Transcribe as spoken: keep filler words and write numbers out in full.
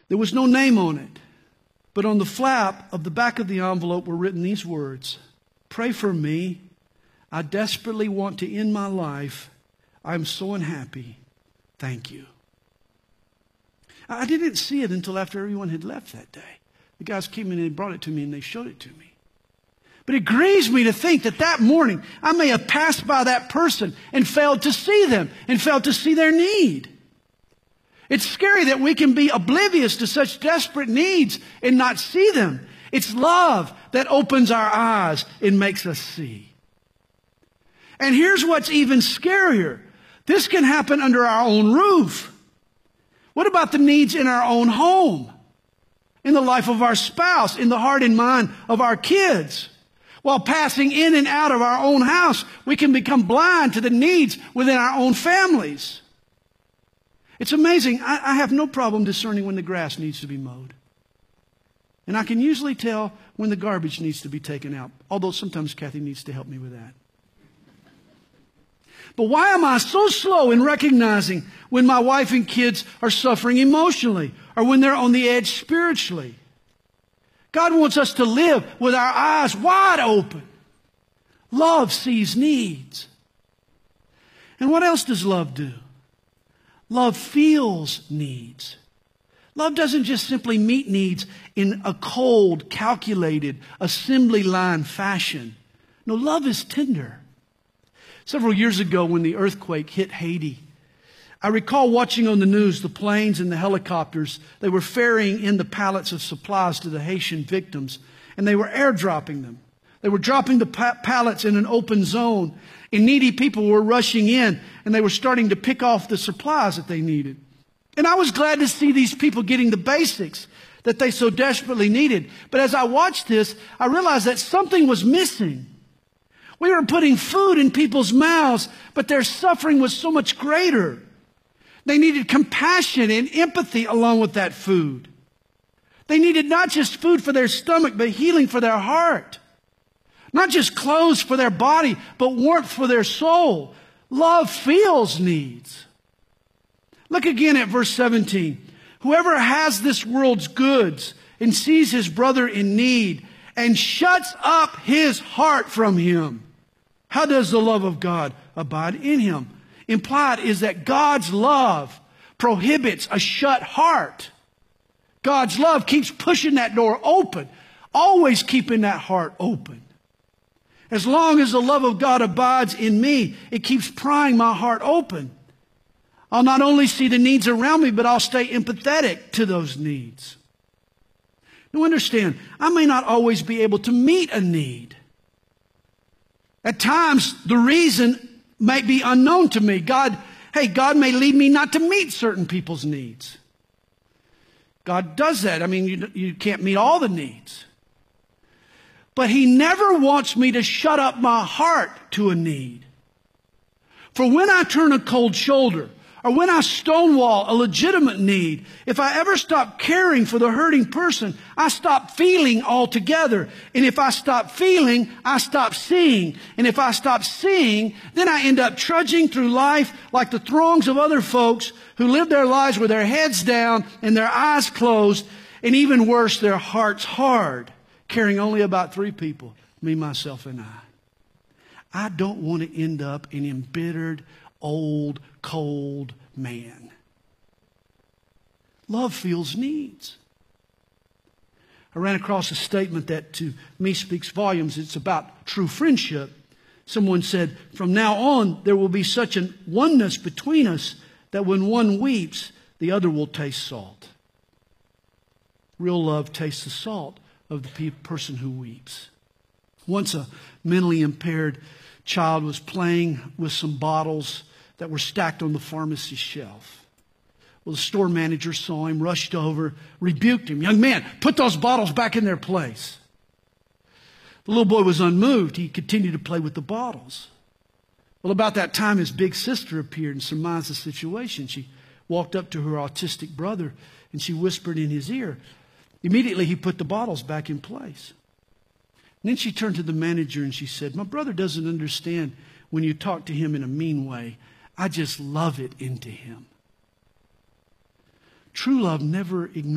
There was no name on it. But on the flap of the back of the envelope were written these words: "Pray for me. I desperately want to end my life. I'm so unhappy. Thank you." I didn't see it until after everyone had left that day. The guys came in and they brought it to me and they showed it to me. But it grieves me to think that that morning I may have passed by that person and failed to see them and failed to see their need. It's scary that we can be oblivious to such desperate needs and not see them. It's love that opens our eyes and makes us see. And here's what's even scarier. This can happen under our own roof. What about the needs in our own home? In the life of our spouse, in the heart and mind of our kids? While passing in and out of our own house, we can become blind to the needs within our own families. It's amazing. I, I have no problem discerning when the grass needs to be mowed. And I can usually tell when the garbage needs to be taken out. Although sometimes Kathy needs to help me with that. But why am I so slow in recognizing when my wife and kids are suffering emotionally or when they're on the edge spiritually? God wants us to live with our eyes wide open. Love sees needs. And what else does love do? Love feels needs. Love doesn't just simply meet needs in a cold, calculated, assembly line fashion. No, love is tender. Several years ago when the earthquake hit Haiti, I recall watching on the news the planes and the helicopters. They were ferrying in the pallets of supplies to the Haitian victims, and they were airdropping them. They were dropping the pa- pallets in an open zone, and needy people were rushing in, and they were starting to pick off the supplies that they needed. And I was glad to see these people getting the basics that they so desperately needed. But as I watched this, I realized that something was missing. We were putting food in people's mouths, but their suffering was so much greater. They needed compassion and empathy along with that food. They needed not just food for their stomach, but healing for their heart. Not just clothes for their body, but warmth for their soul. Love feels needs. Look again at verse seventeen. Whoever has this world's goods and sees his brother in need and shuts up his heart from him, how does the love of God abide in him? Implied is that God's love prohibits a shut heart. God's love keeps pushing that door open, always keeping that heart open. As long as the love of God abides in me, it keeps prying my heart open. I'll not only see the needs around me, but I'll stay empathetic to those needs. Now understand, I may not always be able to meet a need. At times, the reason may be unknown to me. God, hey, God may lead me not to meet certain people's needs. God does that. I mean, you, you can't meet all the needs. But He never wants me to shut up my heart to a need. For when I turn a cold shoulder, or when I stonewall a legitimate need, if I ever stop caring for the hurting person, I stop feeling altogether. And if I stop feeling, I stop seeing. And if I stop seeing, then I end up trudging through life like the throngs of other folks who live their lives with their heads down and their eyes closed, and even worse, their hearts hard, caring only about three people, me, myself, and I. I don't want to end up an embittered, old, cold man. Love feels needs. I ran across a statement that to me speaks volumes. It's about true friendship. Someone said, from now on, there will be such a oneness between us that when one weeps, the other will taste salt. Real love tastes the salt of the pe- person who weeps. Once a mentally impaired child was playing with some bottles that were stacked on the pharmacy shelf. Well, the store manager saw him, rushed over, rebuked him. Young man, put those bottles back in their place. The little boy was unmoved. He continued to play with the bottles. Well, about that time, his big sister appeared and surmised the situation. She walked up to her autistic brother and she whispered in his ear. Immediately, he put the bottles back in place. And then she turned to the manager and she said, my brother doesn't understand when you talk to him in a mean way. I just love it into him. True love never ignores